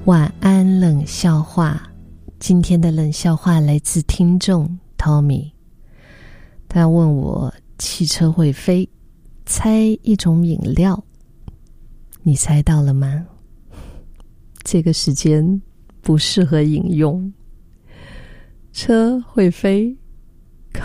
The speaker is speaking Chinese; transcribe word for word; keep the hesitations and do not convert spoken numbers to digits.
晚安冷笑话。今天的冷笑话来自听众 Tommy， 他问我汽车会飞，猜一种饮料，你猜到了吗？这个时间不适合饮用。车会飞，